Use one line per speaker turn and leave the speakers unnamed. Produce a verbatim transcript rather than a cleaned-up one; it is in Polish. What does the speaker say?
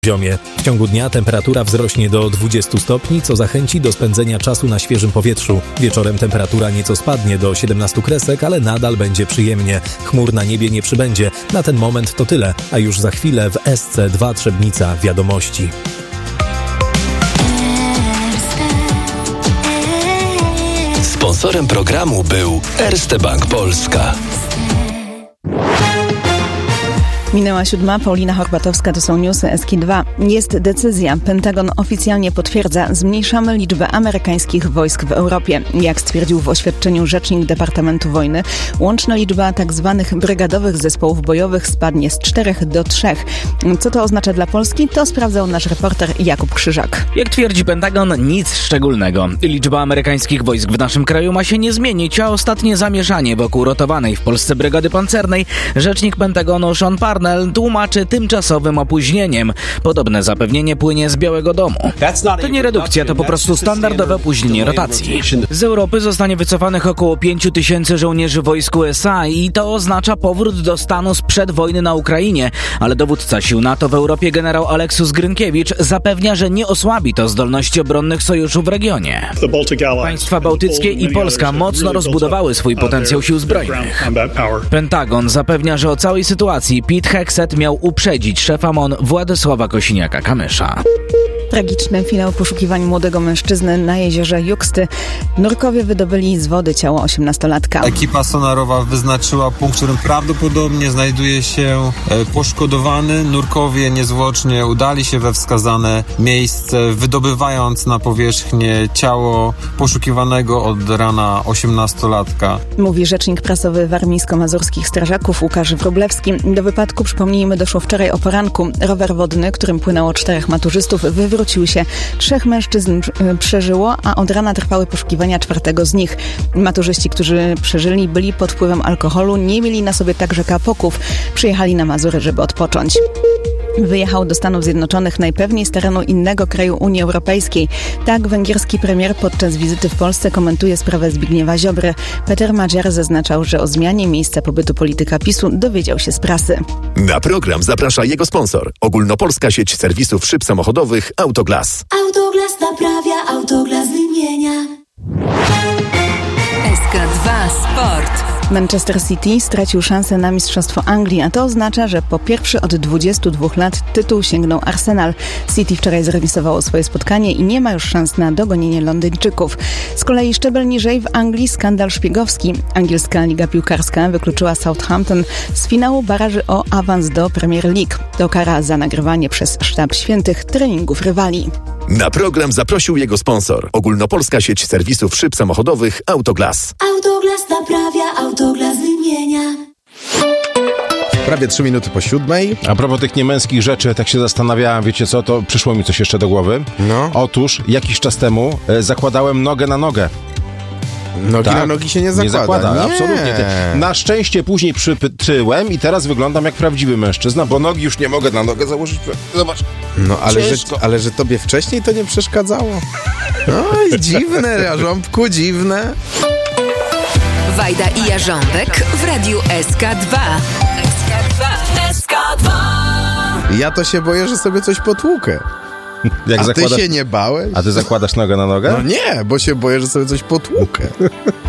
poziomie. W ciągu dnia temperatura wzrośnie do dwudziestu stopni, co zachęci do spędzenia czasu na świeżym powietrzu. Wieczorem temperatura nieco spadnie do siedemnastu kresek, ale nadal będzie przyjemnie. Chmur na niebie nie przybędzie. Na ten moment to tyle, a już za chwilę w S C dwa Trzebnica wiadomości.
Sponsorem programu był Erste Bank Polska.
Minęła siódma, Paulina Horbatowska, to są newsy S K dwa. Jest decyzja. Pentagon oficjalnie potwierdza, zmniejszamy liczbę amerykańskich wojsk w Europie. Jak stwierdził w oświadczeniu rzecznik Departamentu Wojny, łączna liczba tzw. brygadowych zespołów bojowych spadnie z czterech do trzech. Co to oznacza dla Polski? To sprawdzał nasz reporter Jakub Krzyżak.
Jak twierdzi Pentagon, nic szczególnego. Liczba amerykańskich wojsk w naszym kraju ma się nie zmienić, a ostatnie zamieszanie wokół rotowanej w Polsce brygady pancernej rzecznik Pentagonu Sean Parnell tłumaczy tymczasowym opóźnieniem. Podobne zapewnienie płynie z Białego Domu. To nie redukcja, to po prostu standardowe opóźnienie rotacji. Z Europy zostanie wycofanych około pięciu tysięcy żołnierzy wojsk U S A i to oznacza powrót do stanu sprzed wojny na Ukrainie, ale dowódca sił NATO w Europie generał Aleksus Grynkiewicz zapewnia, że nie osłabi to zdolności obronnych sojuszu w regionie. Państwa bałtyckie i Polska mocno rozbudowały swój potencjał sił zbrojnych. Pentagon zapewnia, że o całej sytuacji Pete Hegseth miał uprzedzić szefa M O N Władysława Kosiniaka-Kamysza.
Tragiczny finał poszukiwań młodego mężczyzny na jeziorze Juksty. Nurkowie wydobyli z wody ciało osiemnastolatka.
Ekipa sonarowa wyznaczyła punkt, w którym prawdopodobnie znajduje się poszkodowany. Nurkowie niezwłocznie udali się we wskazane miejsce, wydobywając na powierzchnię ciało poszukiwanego od rana osiemnastolatka.
Mówi rzecznik prasowy warmińsko-mazurskich strażaków Łukasz Wróblewski. Do wypadku, przypomnijmy, doszło wczoraj o poranku. Rower wodny, którym płynęło czterech maturzystów, wywrócił się. Trzech mężczyzn przeżyło, a od rana trwały poszukiwania czwartego z nich. Maturzyści, którzy przeżyli, byli pod wpływem alkoholu, nie mieli na sobie także kapoków. Przyjechali na Mazury, żeby odpocząć. Wyjechał do Stanów Zjednoczonych najpewniej z terenu innego kraju Unii Europejskiej. Tak węgierski premier podczas wizyty w Polsce komentuje sprawę Zbigniewa Ziobry. Peter Madziar zaznaczał, że o zmianie miejsca pobytu polityka PiSu dowiedział się z prasy.
Na program zaprasza jego sponsor. Ogólnopolska sieć serwisów szyb samochodowych Autoglas.
Autoglas naprawia, Autoglas wymienia.
S K dwa Sport.
Manchester City stracił szansę na Mistrzostwo Anglii, a to oznacza, że po pierwszy od dwudziestu dwóch lat tytuł sięgnął Arsenal. City wczoraj zremisowało swoje spotkanie i nie ma już szans na dogonienie Londyńczyków. Z kolei szczebel niżej w Anglii skandal szpiegowski. Angielska Liga Piłkarska wykluczyła Southampton z finału baraży o awans do Premier League. To kara za nagrywanie przez sztab świętych treningów rywali.
Na program zaprosił jego sponsor. Ogólnopolska sieć serwisów szyb samochodowych Autoglas.
Autoglas naprawia, Autoglas wymienia.
Prawie trzy minuty po siódmej.
A propos tych niemęskich rzeczy, tak się zastanawiałem, wiecie co, to przyszło mi coś jeszcze do głowy.
No.
Otóż jakiś czas temu e, zakładałem nogę na nogę.
Nogi
tak,
na nogi się nie zakłada.
Nie zakłada,
nie.
absolutnie. Na szczęście później przytyłem i teraz wyglądam jak prawdziwy mężczyzna, bo nogi już nie mogę na nogę założyć. Zobacz.
No, ale że, ale że tobie wcześniej to nie przeszkadzało. No, dziwne, Jarząbku, dziwne.
Wajda i Jarząbek w radiu S K dwa. S K dwa.
S K dwa.
Ja to się boję, że sobie coś potłukę.
Jak
a
zakładasz...
ty się nie bałeś?
A ty zakładasz nogę na nogę?
No nie, bo się boję, że sobie coś potłukę.